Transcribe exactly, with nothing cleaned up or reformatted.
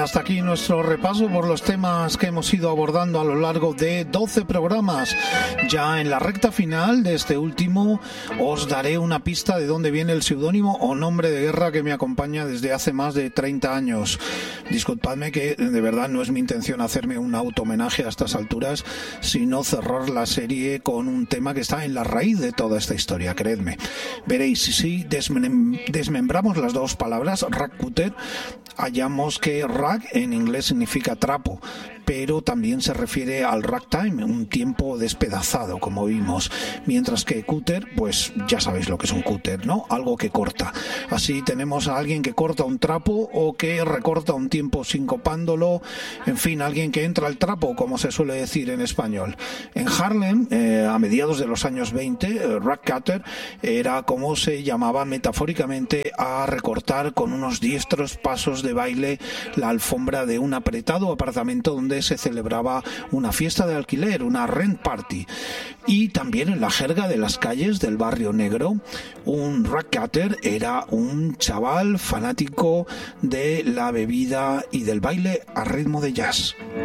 hasta aquí nuestro repaso por los temas que hemos ido abordando a lo largo de doce programas. Ya en la recta final de este último os daré una pista de dónde viene el seudónimo o nombre de guerra que me acompaña desde hace más de treinta años. Disculpadme que de verdad no es mi intención hacerme un auto homenaje a estas alturas, sino cerrar la serie con un tema que está en la raíz de toda esta historia, creedme. Veréis, si desmem- desmembramos las dos palabras, ragcutter, hallamos que rag en inglés significa trapo, pero también se refiere al ragtime, un tiempo despedazado, como vimos, mientras que cutter, pues ya sabéis lo que es un cutter, ¿no? Algo que corta. Así tenemos a alguien que corta un trapo o que recorta un tiempo sincopándolo, en fin, alguien que entra al trapo, como se suele decir en español. En Harlem, eh, a mediados de los años veinte, eh, ragcutter era como se llamaba metafóricamente a recortar con unos diestros pasos de baile la alfombra de un apretado apartamento donde se celebraba una fiesta de alquiler, una rent party. Y también en la jerga de las calles del barrio negro, un ragcutter era un chaval fanático de la bebida y del baile a ritmo de jazz.